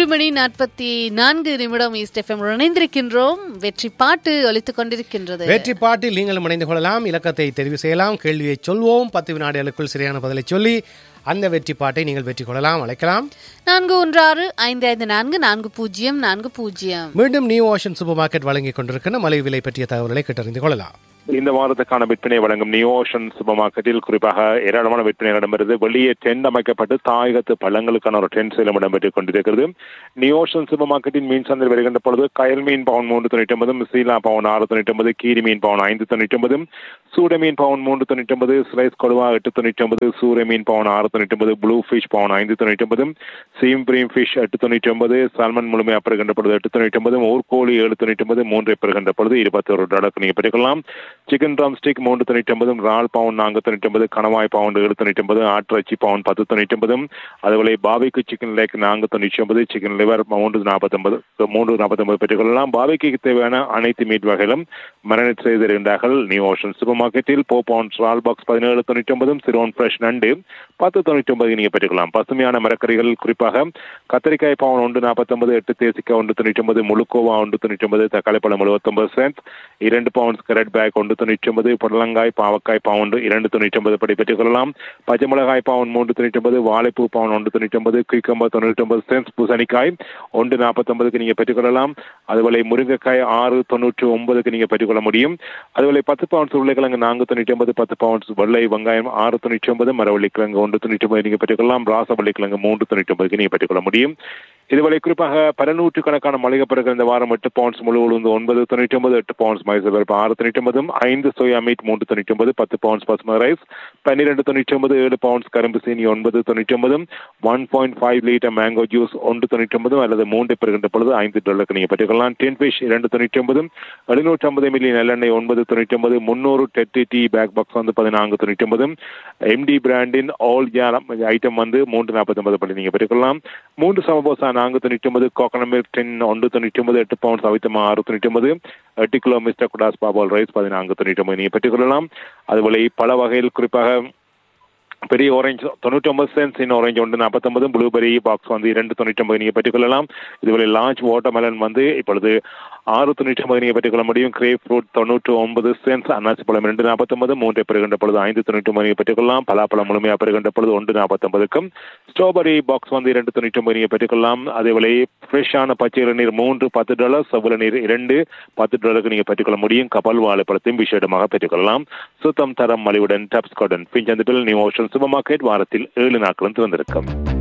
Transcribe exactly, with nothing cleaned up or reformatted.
மணி நாற்பத்தி நான்கு நிமிடம் ஈஸ்ட் எஃப்எம் இணைந்திருக்கின்றோம். வெற்றி பாட்டு ஒலித்துக் கொண்டிருக்கின்றது. வெற்றி பாட்டில் நீங்களும் இணைந்து கொள்ளலாம். இலக்கத்தை தெரிவு செய்யலாம். கேள்வியை சொல்வோம். பத்து வினாடிகளுக்குள் சரியான பதிலை சொல்லி அந்த வெற்றி பாட்டை நீங்கள் வெற்றி கொள்ளலாம். அழைக்கலாம். நான்கு ஒன்று ஆறு ஐந்து ஐந்து நான்கு நான்கு பூஜ்ஜியம் நான்கு பூஜ்ஜியம். மீண்டும் நியூ ஓஷன் சூப்பர் மார்க்கெட் வழங்கிக் கொண்டிருக்கிற மலிவு விலை பற்றிய தகவல்களை கேட்டறிந்து கொள்ளலாம். இந்த வாரத்துக்கான விற்பனை வழங்கும் நியூ ஓஷன் சூப்பர் மார்க்கெட்டில் குறிப்பாக ஏராளமான விற்பனை இடம்பெறுது. வெளியே டென்ட் அமைக்கப்பட்டு தாயகத்து பழங்களுக்கான ஒரு டென்ட் சேலம் இடம்பெற்றுக் கொண்டிருக்கிறது. நியூ ஓஷன் சூப்பர் மார்க்கெட்டின் மீன் சந்தை வருகின்ற பொழுது கயல் மீன் பவுன் மூன்று தொண்ணூற்றி ஒன்பது, சீலா பவுன் ஆறு தொண்ணூற்றி ஒன்பது, கீரி மீன் பவுன் ஐந்து தொண்ணூற்றி ஒன்பது, சூட மீன் பவுன் மூன்று தொண்ணூற்றி ஒன்பது, ஸ்லைஸ் கொடுவா எட்டு தொண்ணூற்றி ஒன்பது, சூரிய மீன் பவுன் ஆறு தொண்ணூற்றி ஒன்பது, ப்ளூ ஃபிஷ் பவுன் ஐந்து தொண்ணூற்றி ஒன்பது, சீம் பிரீம் ஃபிஷ் எட்டு தொண்ணூற்றி ஒன்பது, சால்மன் முழுமையாக பெறுகின்ற பொழுது எட்டு தொண்ணூற்றி ஒன்பது, ஊர்கோழி ஏழு தொண்ணூற்றி ஒன்பது, மூன்றை பெறுகின்ற பொழுது இருபத்தி ஒரு டாலருக்கு நீங்கள் பெற்றுக்கொள்ளலாம். சிக்கன் ட்ரம் ஸ்டிக் மூன்று தொண்ணூற்றி ஒன்பது, ரால் பவுன் நான்கு தொண்ணூற்றி ஒன்பது, கணவாய் பவுன் ஏழு தொண்ணூற்றி ஒன்பது, ஆட்டிறைச்சி பவுன் பத்து தொண்ணூற்றி ஒன்பது, அதுபோல பாபிக்கு சிக்கன் லேக் நான்கு தொண்ணூற்றி ஒன்பது, சிக்கன் லிவர் மூன்று நாற்பத்தி ஒன்பது மூன்று நாற்பத்தி ஒன்பது பெற்றுக்கொள்ளலாம். பாபிக்கு தேவையான அனைத்து மீட் வகைகளும் மரினேட் செய்து தருகின்றார்கள் நியூ ஓஷன் சூப்பர் மார்க்கெட்டில். போ பவுண்ட் ரால் பாக்ஸ் பதினேழு தொண்ணூற்றி ஒன்பது, சிரோன் ஃப்ரெஷ் நண்டு பத்து தொண்ணூற்றி ஒன்பது நீங்கள் பெற்றுக்கலாம். பசுமையான மரக்கறிகள் குறிப்பாக கத்திரிக்காய் பவுன் ஒன்று நாற்பத்தி ஒன்பது, எட்டு தேசிக்காய் ஒன்று தொண்ணூற்றி ஒன்பது, முழுக்கோவா ஒன்று தொண்ணூற்றி ஒன்பது, தக்காளி பழம் எழுபத்தி ஒன்பது சென்ட், இரண்டு பவுண்ட்ஸ் கரெட் பேக் ஒன்று தொண்ணூற்றி ஒன்பது, புடலங்காய் பாவக்காய் பவுண்டு இரண்டு தொண்ணூற்றி ஒன்பது படி பெற்றுக் கொள்ளலாம். பச்சை மிளகாய் பவுன் மூன்று தொண்ணூற்றி ஒன்பது, வாழைப்பூ பவுன் ஒன்று தொண்ணூற்றி ஒன்பது, குயிக்கம்பர் தொண்ணூற்றி ஒன்பது சென்ஸ், பூசணிக்காய் ஒன்று நாற்பத்தி ஒன்பதுக்கு நீங்கள் பெற்றுக்கொள்ளலாம். அதுபோல முருங்கைக்காய் ஆறு தொண்ணூற்றி ஒன்பதுக்கு நீங்கள் பெற்றுக்கொள்ள முடியும். அதுபோல பத்து பவுண்ட்ஸ் உருளைக்கிழங்கு நான்கு தொண்ணூற்றி ஒன்பது, பத்து பவுண்ட்ஸ் வெள்ளை வெங்காயம் ஆறு தொண்ணூற்றி ஒன்பது, மரவள்ளிக்கிழங்கு ஒன்று தொண்ணூற்றி ஒன்பது நீங்கள் பெற்றுக்கொள்ளலாம். ராசவள்ளிக்கிழங்கு மூன்று தொண்ணூற்றி ஒன்பதுக்கு நீங்கள் பெற்றுக்கொள்ள முடியும். இதுவரை குறிப்பாக பல நூற்று கணக்கான மளிகை பொருட்கள் இந்த வாரம் எட்டு பவுண்ட்ஸ் முழு உளுந்து ஒன்பது தொண்ணூற்றி ஒன்பது, எட்டு பவுண்ட்ஸ் மைசூர் பருப்பு ஆறு தொண்ணூற்றி ஒன்பது, ஐந்து சோயா மீட் மூன்று தொண்ணூற்றி ஒன்பது, பத்து பவுண்ட்ஸ் பசுமை ரைஸ் பன்னிரண்டு தொண்ணூற்றி ஒன்பது, ஏழு பவுண்ட்ஸ் கரும்பு சீனி ஒன்பது தொண்ணூற்றி ஒன்பது, one point five litre mango juice ஒன்று தொண்ணூற்றி ஒன்பது அல்லது மூன்று பெறுகின்ற பொழுது ஐந்து டாலருக்கு நீங்கள் பெற்றுக்கொள்ளலாம். டென் ஃபிஷ் இரண்டு தொண்ணூற்றி ஒன்பது, எழுநூற்றி ஐம்பது மில்லி நல்லெண்ணெய் ஒன்பது தொண்ணூற்றி ஒன்பது, முன்னூறு டெட்டி டீ பேக் பாக்ஸ் வந்து பதினான்கு தொண்ணூற்றி ஒன்பது, எம்டி பிராண்டின் ஆல் ஜாரம் ஐட்டம் வந்து மூன்று நாற்பத்தி ஒன்பது படி நீங்கள் பெற்றுக்கொள்ளலாம். மூன்று சமபோசா நான்கு தொண்ணூற்றி ஒன்பது, கோகனட் மில்க் டென் ஒன்று தொண்ணூற்றி ஒன்பது, எட்டு பவுண்ட்ஸ் அவித்தமா ஆறு தொண்ணூற்றி ஒன்பது, எட்டு கிலோ மிஸ்டர் குடாஸ் பாபால் ரைஸ் பதினான்கு தொண்ணூற்றி ஒன்பது நீங்கள் பெற்றுக்கொள்ளலாம். அதுபோல பல வகையில் குறிப்பாக பெரிய ஆரஞ்சு தொண்ணூற்றி ஒன்பது சென்ஸ், இன்னும் ஆரஞ்சு ஒன்று நாற்பத்தி ஒன்பது, ப்ளூபெரி பாக்ஸ் வந்து இரண்டு தொண்ணூற்றி ஒன்பது நீங்கள் பெற்றுக்கொள்ளலாம். இதுவரை லார்ஜ் வாட்டர்மெலன் வந்து இப்பொழுது ஆறு தொண்ணூற்றி ஒன்பது நீங்கள் பெற்றுக்கொள்ள முடியும். கிரேப் ஃப்ரூட் தொண்ணூற்றி ஒன்பது சென்ஸ், அன்னாசி பழம் இரண்டு நாற்பத்தி ஒன்பது, மூன்றை பெறுகின்ற பொழுது ஐந்து தொண்ணூற்றி ஒன்பது நீங்கள் பெற்றுக்கொள்ளலாம். பலாப்பழம் முழுமையாக பெறுகின்ற பொழுது ஒன்று நாற்பத்தி ஒன்பதுக்கும், ஸ்ட்ராபெரி பாக்ஸ் வந்து இரண்டு தொண்ணூற்றி ஒன்பது நீங்கள் பெற்றுக்கொள்ளலாம். அதேவேளை ஃப்ரெஷ்ஷான பச்சை இளநீர் மூன்று பத்து டாலர், செவ்வள நீர் இரண்டு பத்து டாலருக்கு நீங்கள் பெற்றுக்கொள்ள முடியும். கப்பல் வாழைப்பழத்தையும் விசேடமாக பெற்றுக்கொள்ளலாம். சுத்தம் தரம் மலிவுடன் டப்ஸ்கார்டன் பிஞ்சந்திப்பில் நியூ ஓஷன் சூப்பர் மார்க்கெட் வாரத்தில் ஏழு நாட்களும் திறந்திருக்கும்.